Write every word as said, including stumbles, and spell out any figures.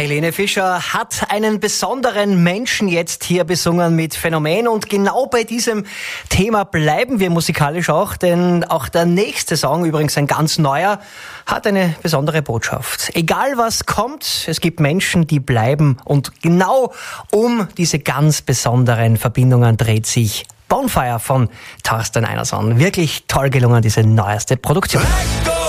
Helene Fischer hat einen besonderen Menschen jetzt hier besungen mit Phänomen, und genau bei diesem Thema bleiben wir musikalisch auch, denn auch der nächste Song, übrigens ein ganz neuer, hat eine besondere Botschaft. Egal was kommt, es gibt Menschen, die bleiben, und genau um diese ganz besonderen Verbindungen dreht sich Bonfire von Thorsten Einerson. Wirklich toll gelungen, diese neueste Produktion.